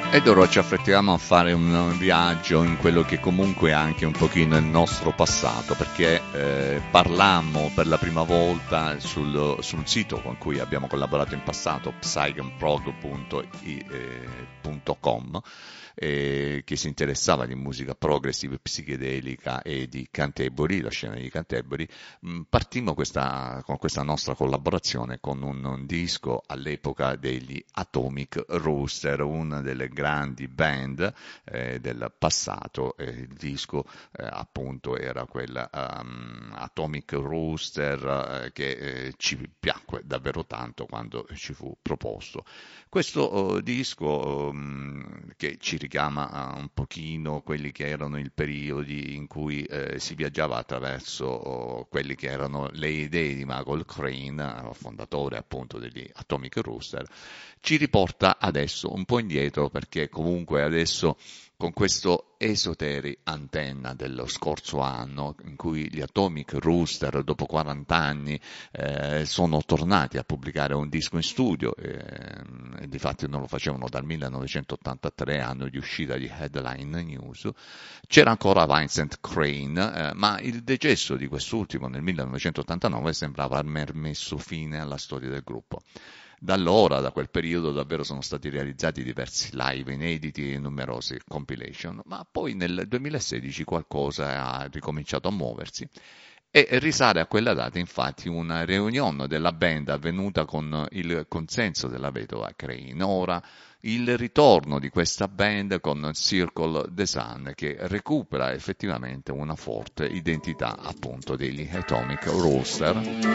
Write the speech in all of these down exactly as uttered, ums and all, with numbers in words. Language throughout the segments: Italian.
Ed ora ci affrettiamo a fare un viaggio in quello che comunque è anche un pochino il nostro passato, perché eh, parlammo per la prima volta sul, sul sito con cui abbiamo collaborato in passato, psychenprog punto com, eh, che si interessava di musica progressive, psichedelica e di Canterbury, la scena di Canterbury. Mh, partimmo questa, con questa nostra collaborazione con un, un disco all'epoca degli Atomic Rooster, una delle grandi band eh, del passato. Eh, il disco eh, appunto era quella um, Atomic Rooster eh, che eh, ci piacque davvero tanto quando ci fu proposto. Questo uh, disco um, che ci richiama uh, un pochino quelli che erano i periodi in cui eh, si viaggiava attraverso uh, quelli che erano le idee di Michael Crane, uh, fondatore appunto degli Atomic Rooster, ci riporta adesso un po' indietro, perché comunque adesso con questo Esoteric Antenna dello scorso anno, in cui gli Atomic Rooster dopo quaranta anni eh, sono tornati a pubblicare un disco in studio, eh, e difatti non lo facevano dal millenovecentottantatré, anno di uscita di Headline News, c'era ancora Vincent Crane, eh, ma il decesso di quest'ultimo nel millenovecentottantanove sembrava aver messo fine alla storia del gruppo. Da allora, da quel periodo, davvero sono stati realizzati diversi live inediti e numerose compilation, ma poi nel duemilasedici qualcosa ha ricominciato a muoversi. E risale a quella data infatti una riunione della band avvenuta con il consenso della vedova Crane. Ora il ritorno di questa band con Circle the Sun, che recupera effettivamente una forte identità appunto degli Atomic Rooster.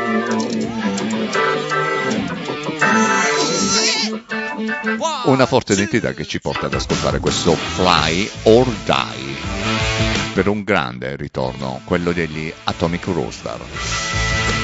Una forte identità che ci porta ad ascoltare questo Fly or Die, per un grande ritorno, quello degli Atomic Rooster.